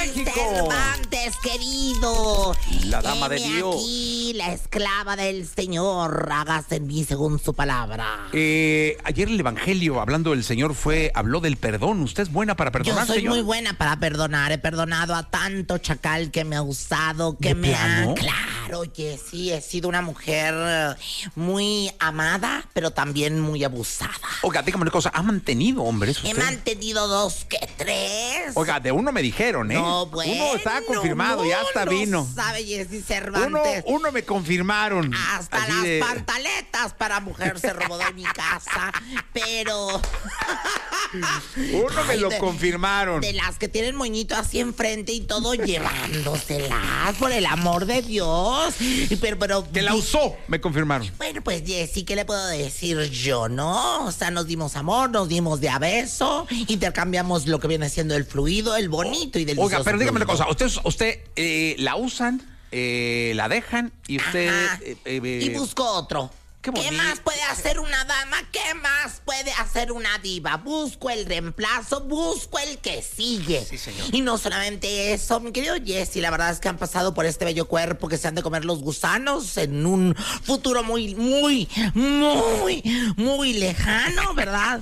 México. Cervantes, querido. La dama de Heme Dios. aquí, la esclava del Señor. Hágase en mí según su palabra. Ayer el Evangelio, hablando del Señor, habló del perdón. ¿Usted es buena para perdonar, Yo soy señor? muy buena para perdonar. He perdonado a tanto chacal que me ha usado, que ¿De me plano? ha... Claro, oye, sí, he sido una mujer muy amada, pero también muy abusada. Oiga, dígame una cosa, ¿ha mantenido hombres usted? He mantenido 2 que 3. Oiga, de uno me dijeron, ¿eh? No, bueno. Uno estaba confirmado, ya hasta vino. Sabe Jessy Cervantes. Uno me confirmaron. Hasta Así las de- pantaletas para mujer se robó de mi casa, pero... Uno me Ay, lo de- confirmaron. De las que tienen moñito así enfrente y todo llevándoselas, por el amor de Dios. Pero Que la usó, me confirmaron. bueno, pues Jessy, ¿qué le puedo decir yo, no? O sea, nos dimos amor, nos dimos de a beso, intercambiamos lo que viene siendo el fluido, el bonito y delicioso. Oiga, pero dígame una fluido. cosa, usted la usan, la dejan y usted... Ajá. Y busco otro. Qué ¿Qué bonito. más puede hacer una dama? ¿Qué más puede hacer una diva? Busco el reemplazo, busco el que sigue. Sí, señor. Y no solamente eso, mi querido Jessy, la verdad es que han pasado por este bello cuerpo que se han de comer los gusanos en un futuro muy, muy, muy, muy lejano, ¿verdad?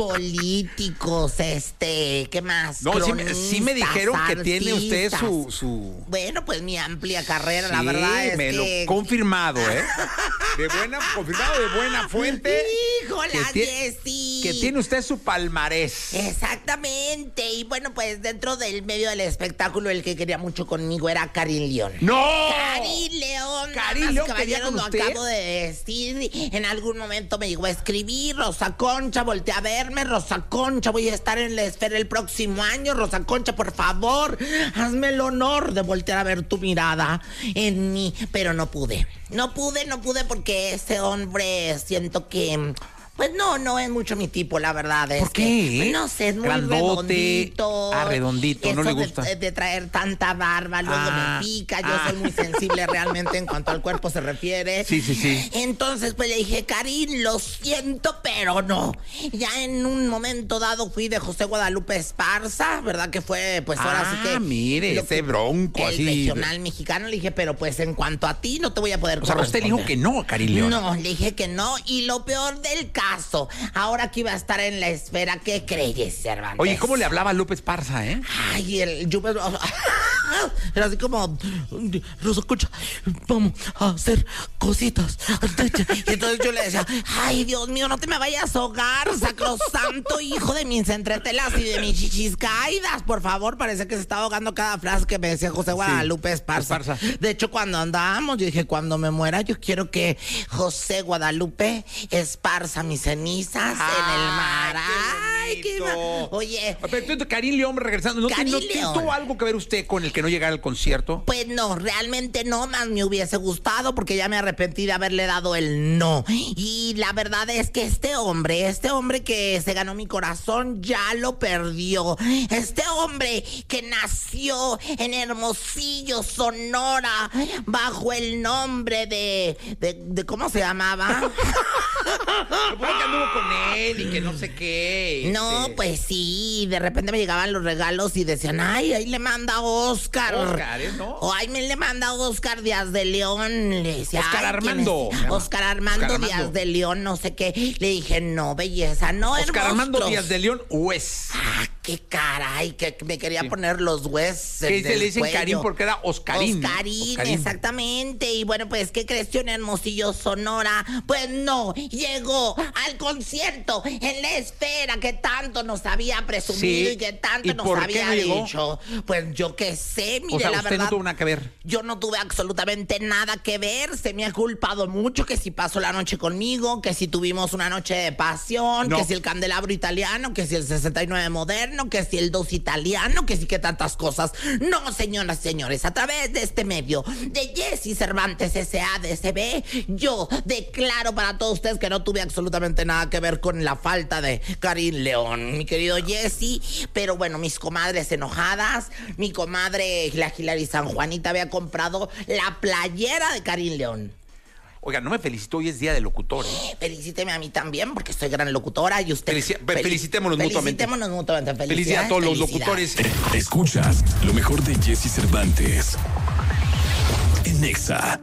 Políticos, ¿qué más? No, sí me dijeron que tiene usted artistas. su... Bueno, pues mi amplia carrera, la Sí, verdad es me que... lo confirmado, ¿eh? Confirmado de buena fuente. Híjola, Jessy. Que tiene usted su palmarés. Exactamente. Y bueno, pues dentro del medio del espectáculo, el que quería mucho conmigo era Karin León. ¡No! Karin León, Karin damas, León caballeros, quería con lo usted. acabo de decir. En algún momento me llegó a escribir, Rosa Concha, voltea a verme, Rosa Concha, voy a estar en la esfera el próximo año, Rosa Concha, por favor, hazme el honor de voltear a ver tu mirada en mí, pero no pude. No pude porque ese hombre siento que... Pues no es mucho mi tipo, la verdad. ¿Por qué? No sé, es muy Grandote, redondito. redondito, no Eso le gusta. de traer tanta barba, luego me pica. Yo soy muy sensible realmente en cuanto al cuerpo se refiere. Sí. Entonces, pues le dije, Karin, lo siento, pero no. Ya en un momento dado fui de José Guadalupe Esparza, ¿verdad? Que fue, pues ahora sí que... mire, lo ese que- bronco el así. regional mexicano. Le dije, pero pues en cuanto a ti, no te voy a poder O sea, usted dijo que no, Karin León. No, le dije que no. Y lo peor del caso, ahora que iba a estar en la esfera, ¿qué crees, Cervantes? Oye, ¿cómo le hablaba López Parza, eh? Ay, yo era así como, Rosa Concha, vamos a hacer cositas. Y entonces yo le decía, ay, Dios mío, no te me vayas a ahogar, sacrosanto hijo de mis entretelas y de mis chichis caídas. Por favor, parece que se está ahogando cada frase que me decía José Guadalupe Esparza. Esparza. De hecho, cuando andábamos, yo dije, cuando me muera, yo quiero que José Guadalupe esparza mis cenizas en el mar. Ay, qué bonito. Oye, Pero entonces, Karin León, regresando, ¿no Karin León. tuvo algo que ver usted con el que no llegara al concierto? pues no, realmente no, más me hubiese gustado porque ya me arrepentí de haberle dado el no. Y la verdad es que este hombre que se ganó mi corazón ya lo perdió. Este hombre que nació en Hermosillo, Sonora, bajo el nombre de ¿cómo se llamaba? Supongo que anduvo con él y que no sé qué. No, pues sí, de repente me llegaban los regalos y decían, ay, ahí le manda Oscar. Oscar, ¿eh? ¿No? O ahí me le manda Oscar Díaz de León. Le decía, Oscar "Ay, ¿quién Armando. es? Oscar Armando Oscar Armando. Díaz de León, no sé qué. Le dije, no, belleza, no, Oscar Armando hermosos". Díaz de León, Hues. Ah, qué caray, que me quería poner los huesos. Que se le dicen Karin porque era Oscarín. ¿no? Oscarín, exactamente. Y bueno, pues, ¿qué creció en Hermosillo, Sonora? Pues no, llegó al concierto en la esfera que tanto nos había presumido Sí. y que tanto ¿Y nos por qué había no llegó? dicho. Pues yo qué sé, mire, O sea, la usted verdad. no tuvo nada que ver. Yo no tuve absolutamente nada que ver. Se me ha culpado mucho que si pasó la noche conmigo, que si tuvimos una noche de pasión, No. que si el candelabro italiano, que si el 69 moderno, que si el 2 italiano, que si que tantas cosas. No, señoras y señores, a través de este medio de Jessy Cervantes SADCB, yo declaro para todos ustedes que no tuve absolutamente nada que ver con la falta de Karin León, mi querido Jessy. Pero bueno, mis comadres enojadas, mi comadre la Hilary San Juanita había comprado la playera de Karin León. Oiga, no me felicitó, hoy es día del locutor, ¿eh? Felicíteme a mí también, porque soy gran locutora y usted... Felicitémonos mutuamente. Felicitémonos mutuamente. Felicidades a todos los locutores. Escuchas lo mejor de Jesse Cervantes en Nexa.